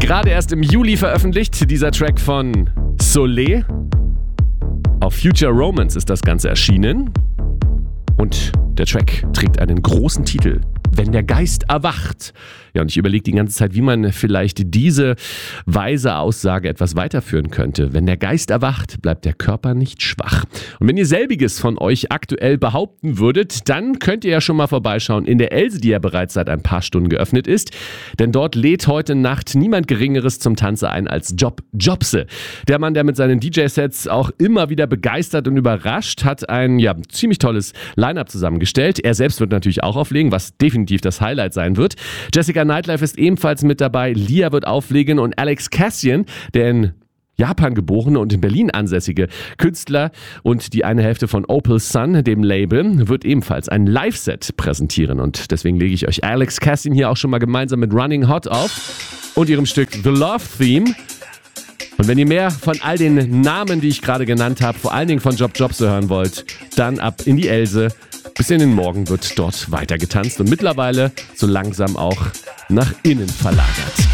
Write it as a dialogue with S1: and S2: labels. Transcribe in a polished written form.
S1: Gerade erst im Juli veröffentlicht, dieser Track von Soleil. Auf Future Romance ist das Ganze erschienen. Und der Track trägt einen großen Titel: Wenn der Geist erwacht. Ja, und ich überlege die ganze Zeit, wie man vielleicht diese weise Aussage etwas weiterführen könnte. Wenn der Geist erwacht, bleibt der Körper nicht schwach. Und wenn ihr selbiges von euch aktuell behaupten würdet, dann könnt ihr ja schon mal vorbeischauen in der Else, die ja bereits seit ein paar Stunden geöffnet ist. Denn dort lädt heute Nacht niemand Geringeres zum Tanze ein als Job Jobse. Der Mann, der mit seinen DJ-Sets auch immer wieder begeistert und überrascht, hat ein ziemlich tolles Line-Up zusammengestellt. Er selbst wird natürlich auch auflegen, was definitiv das Highlight sein wird. Jessica Nightlife ist ebenfalls mit dabei, Lia wird auflegen und Alex Cassian, der in Japan geborene und in Berlin ansässige Künstler und die eine Hälfte von Opal Sun, dem Label, wird ebenfalls ein Live-Set präsentieren. Und deswegen lege ich euch Alex Cassian hier auch schon mal gemeinsam mit Running Hot auf und ihrem Stück The Love Theme. Und wenn ihr mehr von all den Namen, die ich gerade genannt habe, vor allen Dingen von Job Jobse hören wollt, dann ab in die Else. Bis in den Morgen wird dort weiter getanzt und mittlerweile so langsam auch nach innen verlagert.